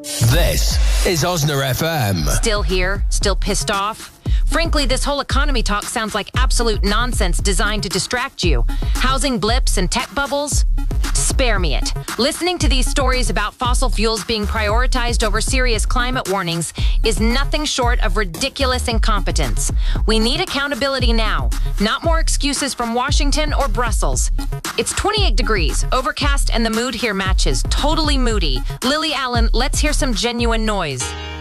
This is Osner FM. Still here? Still pissed off? Frankly, this whole economy talk sounds like absolute nonsense designed to distract you. Housing blips and tech bubbles? Spare me it. Listening to these stories about fossil fuels being prioritized over serious climate warnings is nothing short of ridiculous incompetence. We need accountability now, not more excuses from Washington or Brussels. It's 28 degrees, overcast, and the mood here matches. Totally moody. Lily Allen, let's hear some genuine noise.